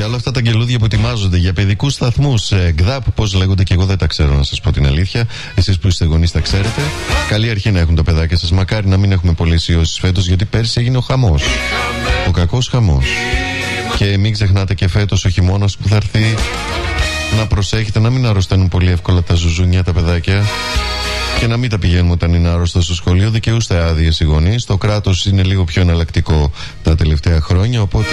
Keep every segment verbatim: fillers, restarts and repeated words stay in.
για όλα αυτά τα αγγελούδια που ετοιμάζονται για παιδικούς σταθμούς, γκδαπ, πώς λέγονται, και εγώ δεν τα ξέρω, να σας πω την αλήθεια. Εσείς που είστε γονείς τα ξέρετε. Καλή αρχή να έχουν τα παιδάκια σας. Μακάρι να μην έχουμε πολλές ιώσεις φέτος, γιατί πέρσι έγινε ο χαμός. Ο κακός χαμός. Και μην ξεχνάτε και φέτος ο χειμώνας που θα έρθει, να προσέχετε να μην αρρωσταίνουν πολύ εύκολα τα ζουζούνια τα παιδάκια. Και να μην τα πηγαίνουμε όταν είναι άρρωστα στο σχολείο. Δικαιούστε άδειες οι γονείς. Το κράτος είναι λίγο πιο εναλλακτικό τα τελευταία χρόνια. Οπότε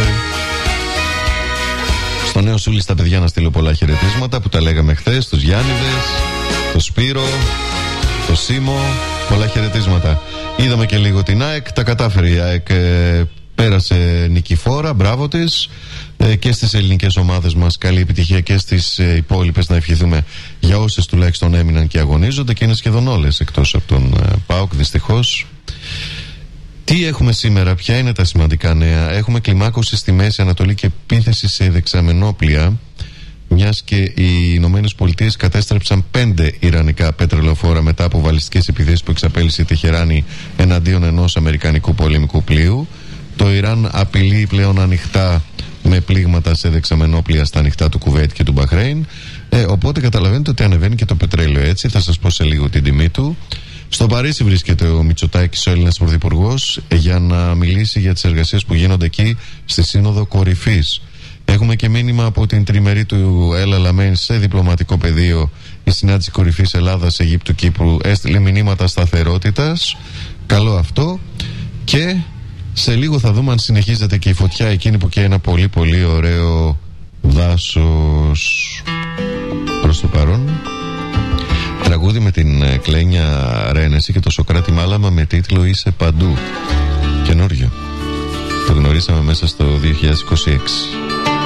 στο νέο Σούλη στα παιδιά να στείλω πολλά χαιρετίσματα που τα λέγαμε χθες. Τους Γιάννηδες, το Σπύρο, το Σίμο. Πολλά χαιρετίσματα. Είδαμε και λίγο την ΑΕΚ. Τα κατάφερε η ΑΕΚ. Ε, πέρασε νικηφόρα. Μπράβο της. Και στις ελληνικές ομάδες μας καλή επιτυχία, και στις ε, υπόλοιπες να ευχηθούμε για όσες τουλάχιστον έμειναν και αγωνίζονται, και είναι σχεδόν όλες εκτός από τον ε, ΠΑΟΚ δυστυχώς. Τι έχουμε σήμερα, ποια είναι τα σημαντικά νέα? Έχουμε κλιμάκωση στη Μέση Ανατολή και επίθεση σε δεξαμενόπλια, μιας και οι Ηνωμένες Πολιτείες κατέστρεψαν πέντε ιρανικά πετρελοφόρα μετά από βαλιστικές επιθέσεις που εξαπέλυσε η Τεχεράνη εναντίον ενός αμερικανικού πολεμικού πλοίου. Το Ιράν απειλεί πλέον ανοιχτά με πλήγματα σε δεξαμενόπλια στα ανοιχτά του Κουβέιτ και του Μπαχρέιν. Ε, οπότε καταλαβαίνετε ότι ανεβαίνει και το πετρέλαιο, έτσι. Θα σας πω σε λίγο την τιμή του. Στο Παρίσι βρίσκεται ο Μητσοτάκης, ο Έλληνας Πρωθυπουργός, για να μιλήσει για τις εργασίες που γίνονται εκεί στη Σύνοδο Κορυφής. Έχουμε και μήνυμα από την τριμερή του El Alamein σε διπλωματικό πεδίο. Η συνάντηση κορυφής Ελλάδας, Αιγύπτου, Κύπρου έστειλε μηνύματα σταθερότητας. Καλό αυτό. Και σε λίγο θα δούμε αν συνεχίζεται και η φωτιά εκείνη που καίει ένα πολύ πολύ ωραίο δάσος. Προς το παρόν τραγούδι με την Κλένια Ρένεση και το Σοκράτη Μάλαμα με τίτλο «Είσαι παντού». Καινούριο. Το γνωρίσαμε μέσα στο δύο χιλιάδες είκοσι έξι.